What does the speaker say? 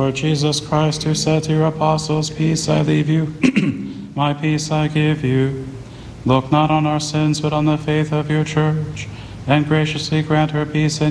Lord Jesus Christ, who said to your apostles, "Peace I leave you, my peace I give you," look not on our sins, but on the faith of your church, and graciously grant her peace and